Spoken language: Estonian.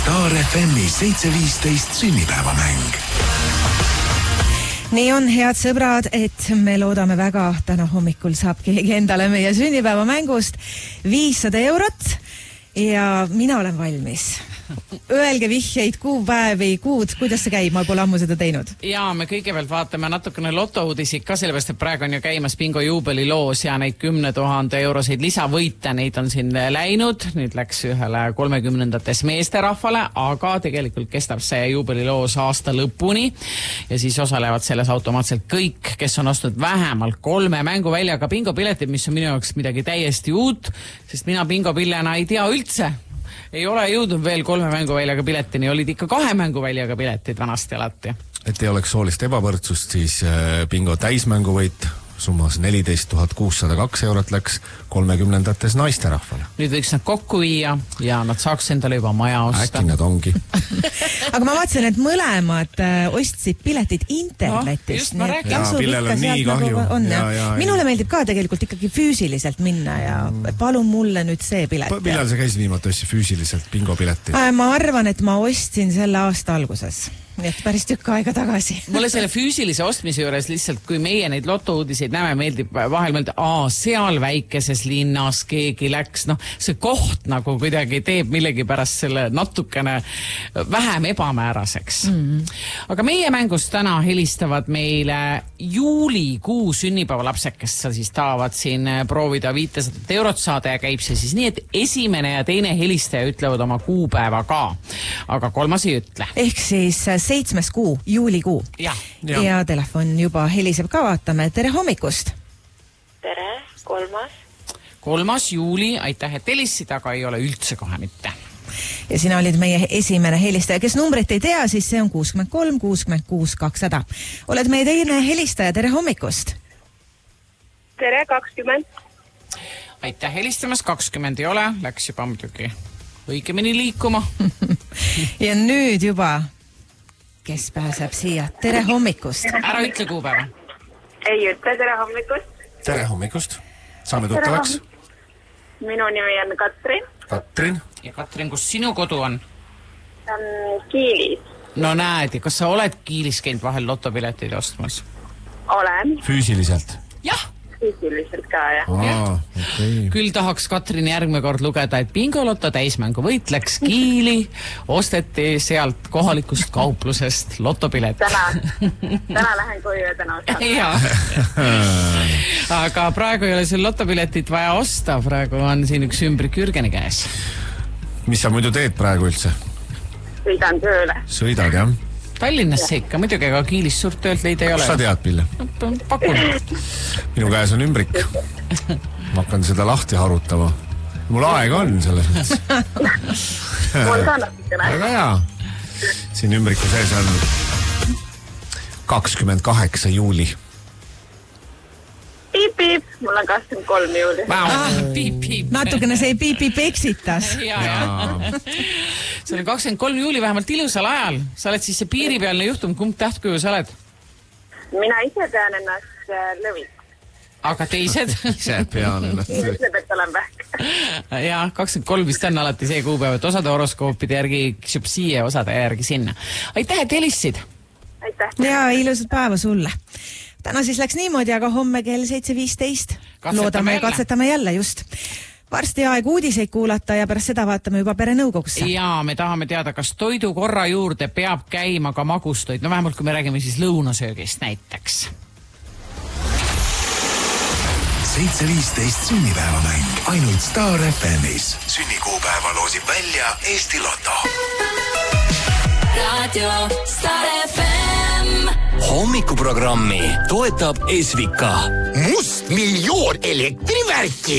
Star FM-i 7.15 sünnipäevamäng. Nii on, head sõbrad, et me loodame väga, täna hommikul saab keegi endale meie sünnipäevamängust 500 eurot ja mina olen valmis. Öelge vihjeid, kuupäevi, kuud, kuidas see käib, ma pole ammu seda teinud. Ja me kõigepealt vaatame natukene lotouudisid ka, sellepärast, et praegu on ju käimas bingo juubeliloos ja neid 10 000 euroseid lisavõite, neid on siin läinud, nüüd läks ühele 30-ndates meesterahvale, aga tegelikult kestab see juubeliloos aasta lõpuni ja siis osalevad selles automaatselt kõik, kes on ostnud vähemalt 3 mänguväljaga bingopiletid, mis on minu jaoks midagi täiesti uut, sest mina bingopiljana ei tea üldse. Ei ole jõudnud veel 3 mänguväljaga piletini, olid ikka 2 mänguväljaga piletid vanasti alati. Et ei oleks soolist ebavõrdsust, siis bingo täismänguvõit summas 14 602 eurot läks 30-ndates naisterahvale. Nüüd võiks nad kokku viia ja nad saaks endale juba maja osta. Äkki nad ongi. Aga ma vaatasin, et mõlemad ostsid piletid internetist. Just ma räägin. Jaa, Pillel on nii kahju. Minule meeldib ka tegelikult ikkagi füüsiliselt minna ja palun mulle nüüd see pilet. Millal sa käisid viimati ostsid füüsiliselt bingo pileti? Ma arvan, et ma ostsin selle aasta alguses. Nii et päris tükk aega tagasi. Mulle selle füüsilise ostmise juures lihtsalt, kui meie neid lotouudiseid näeme, meeldib vahel mõelda, seal väikeses linnas keegi läks, see koht nagu kuidagi teeb millegi pärast selle natukene vähem ebamääraseks. Aga meie mängust täna helistavad meile juulikuu sünnipäevalapsed, kes siis tahavad siin proovida 500 eurot saada ja käib see siis nii, et esimene ja teine helistaja ütlevad oma kuupäeva ka, aga kolmas ei ütle. Ehk siis 7. kuu, juulikuu. Ja telefon juba heliseb ka, vaatame. Tere hommikust! Tere, 3. juuli, aitäh, et helisid, aga ei ole üldse kohe mitte. Ja sina olid meie esimene helistaja. Kes numbrit ei tea, siis see on 63 66 200. Oled meie teine helistaja, tere hommikust! Tere, 20. Aitäh helistamas, 20 ei ole, läks juba muidugi õigemini liikuma. Ja nüüd juba kes pääseb siia? Tere hommikust! Ära ütle kuupäeva. Ei ütle, tere hommikust. Tere hommikust! Saame tuttavaks? Minu nimi on Katrin. Katrin. Ja Katrin, kus sinu kodu on? Kiilis. No näed, kas sa oled Kiilis käinud vahel lotopiletid ostmas? Olen. Füüsiliselt? Jah. Füüsiliselt ka, jah. Okay. Küll tahaks Katrin järgmine kord lugeda, et bingoloto täismängu võit läks Kiili, osteti sealt kohalikust kauplusest lotopilet. Täna lähen koju ja täna ostan. Aga praegu ei ole seal lotopiletit vaja osta, praegu on siin üks ümbrik Jürgeni käes. Mis sa muidu teed praegu üldse? Sõidan tööle. Sõidad, jah? Tallinnasse ikka, muidugi, aga Kiilis suurt töölt leida ei ole. Kus sa tead, Pille? Pakun. Minu käes on ümbrik. Ma hakkan seda lahti harutama. Mul aega on selles mõttes. Mul ka natukene. Väga hea. Siin ümbriku sees on 28 juuli. Piip-piip, mul on 23 juuli. Piip-piip. Natukene see piip-piip eksitas. See on 23 juuli vähemalt ilusal ajal. Sa oled siis see piiripealne juhtum, kumb tähtkuju sa oled? Mina ise pean ennast Lõvik. Aga teised? Ise pean ennast Lõvik. Ütleb, et olen vähk. Ja 23 vist on alati see kuupäev, et osade horoskoopide järgi kšüp siia, osade järgi sinna. Aitäh, et helisid! Aitäh! Ja ilusat päeva sulle! Täna siis läks niimoodi, aga homme kell 7.15 loodame ja katsetame jälle just. Varsti aeg uudiseid kuulata ja pärast seda vaatame juba perenõukogusse. Ja me tahame teada, kas toidukorra juurde peab käima ka magustoid. No vähemalt, kui me räägime siis lõunasöögist näiteks. 7.15 sünnipäevamäng ainult Star FM-is. Sünnikuupäeva loosib välja Eesti Loto. Radio Star FM. Hommikuprogrammi toetab Esvika. Must miljoon elektrivärki.